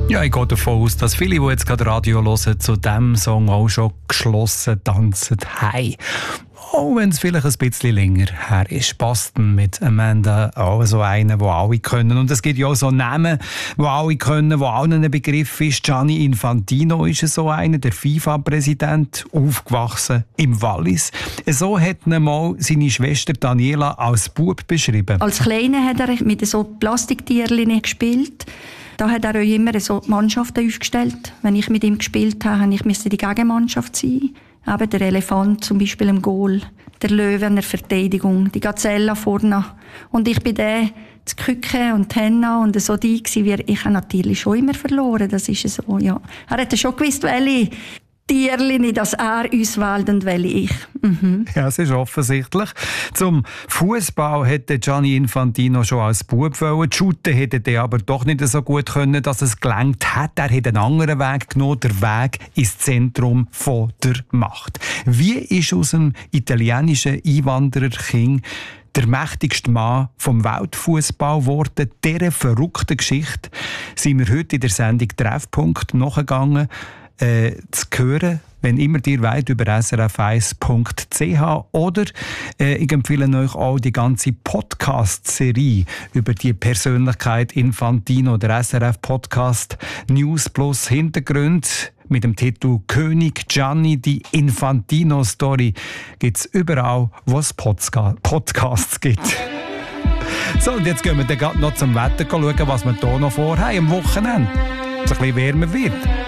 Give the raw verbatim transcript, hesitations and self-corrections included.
Ja, ich gehe davon aus, dass viele, die jetzt gerade Radio hören, zu diesem Song auch schon geschlossen tanzen haben. Auch wenn es vielleicht ein bisschen länger her ist. Boston mit Amanda, auch so einen, den alle können. Und es gibt ja auch so Namen, die alle können, die allen ein Begriff ist. Gianni Infantino ist so einer, der FIFA-Präsident, aufgewachsen im Wallis. So hat er mal seine Schwester Daniela als Bub beschrieben. Als Kleiner hat er mit so Plastiktierchen gespielt. Da hat er auch immer so Mannschaften aufgestellt. Wenn ich mit ihm gespielt habe, musste ich die Gegenmannschaft sein. Eben der Elefant zum Beispiel im Goal, der Löwe in der Verteidigung, die Gazelle vorne. Und ich bin der, das Küken und Henna und so die gewesen. Ich habe natürlich schon immer verloren, das ist so, ja. Er hat schon gewusst, welche Tierchen, dass er uns wählt und welche ich. Mhm. Ja, es ist offensichtlich. Zum Fußball hätte Gianni Infantino schon als Bub wollen. Die Shooten hätte er aber doch nicht so gut können, dass es gelangt hat. Er hat einen anderen Weg genommen, der Weg ins Zentrum von der Macht. Wie ist aus dem italienischen Einwandererkind der mächtigste Mann vom Weltfußball geworden? Dieser verrückten Geschichte sind wir heute in der Sendung Treffpunkt nachgegangen. Äh, zu hören, wenn immer ihr wollt, über s r f eins punkt c h oder äh, ich empfehle euch auch die ganze Podcast-Serie über die Persönlichkeit Infantino, der S R F-Podcast News plus Hintergrund mit dem Titel König Gianni, die Infantino-Story gibt es überall, wo es Podca- Podcasts gibt. So, und jetzt gehen wir dann noch zum Wetter schauen, was wir hier noch vorhaben am Wochenende. Es ein bisschen wärmer wird.